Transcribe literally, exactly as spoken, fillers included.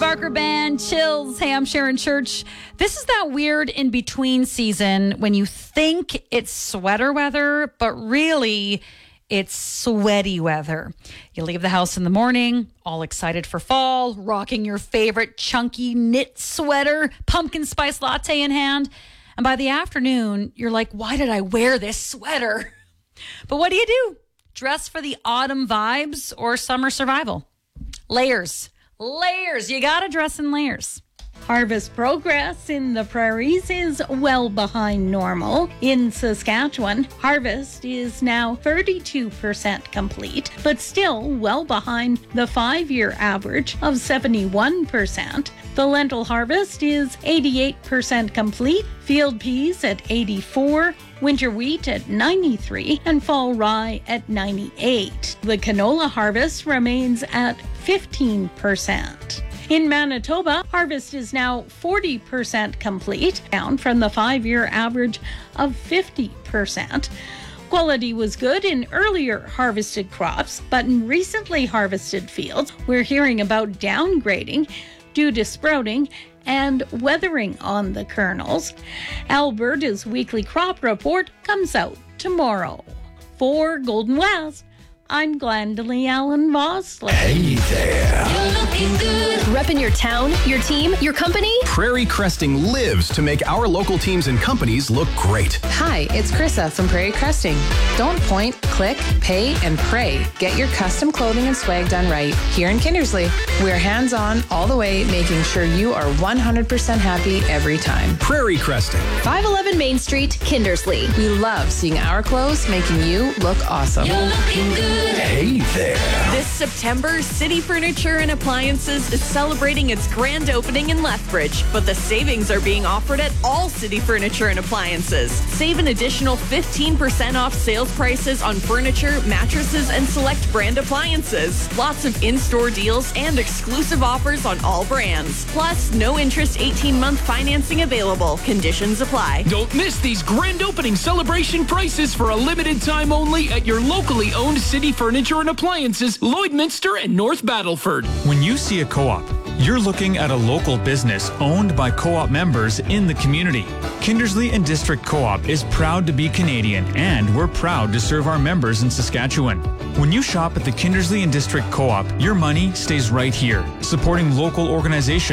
Barker Band, Chills. Hey, I'm Sharon Church. This is that weird in-between season when you think it's sweater weather, but really it's sweaty weather. You leave the house in the morning, all excited for fall, rocking your favorite chunky knit sweater, pumpkin spice latte in hand. And by the afternoon, you're like, why did I wear this sweater? But what do you do? Dress for the autumn vibes or summer survival? Layers. Layers. You got to dress in layers. Harvest progress in the prairies is well behind normal. In Saskatchewan, harvest is now thirty-two percent complete, but still well behind the five-year average of seventy-one percent. The lentil harvest is eighty-eight percent complete, field peas at eighty-four, winter wheat at ninety-three, and fall rye at ninety-eight. The canola harvest remains at fifteen percent. In Manitoba, harvest is now forty percent complete, down from the five-year average of fifty percent. Quality was good in earlier harvested crops, but in recently harvested fields, we're hearing about downgrading due to sprouting and weathering on the kernels. Alberta's weekly crop report comes out tomorrow. For Golden West, I'm Glendalee Allen Vosley. Hey there. You're looking good. Repping your town, your team, your company. Prairie Cresting lives to make our local teams and companies look great. Hi, it's Krissa from Prairie Cresting. Don't point, click, pay, and pray. Get your custom clothing and swag done right here in Kindersley. We're hands-on all the way, making sure you are one hundred percent happy every time. Prairie Cresting. five eleven Main Street, Kindersley. We love seeing our clothes making you look awesome. You're looking good. Hey there. This September, City Furniture and Appliances is celebrating its grand opening in Lethbridge, but the savings are being offered at all City Furniture and Appliances. Save an additional fifteen percent off sales prices on furniture, mattresses, and select brand appliances. Lots of in-store deals and exclusive offers on all brands. Plus, no interest eighteen-month financing available. Conditions apply. Don't miss these grand opening celebration prices for a limited time only at your locally owned City Furniture and Appliances, Lloydminster and North Battleford. When you see a co-op, you're looking at a local business owned by co-op members in the community. Kindersley and District Co-op is proud to be Canadian, and we're proud to serve our members in Saskatchewan. When you shop at the Kindersley and District Co-op, your money stays right here, supporting local organizations